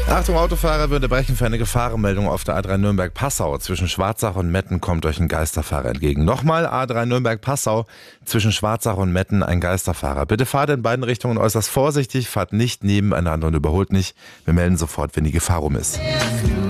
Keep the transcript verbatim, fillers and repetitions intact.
Achtung, Autofahrer, wir unterbrechen für eine Gefahrenmeldung auf der A drei Nürnberg-Passau. Zwischen Schwarzach und Metten kommt euch ein Geisterfahrer entgegen. Nochmal A drei Nürnberg-Passau, zwischen Schwarzach und Metten ein Geisterfahrer. Bitte fahrt in beiden Richtungen äußerst vorsichtig, fahrt nicht nebeneinander und überholt nicht. Wir melden sofort, wenn die Gefahr rum ist.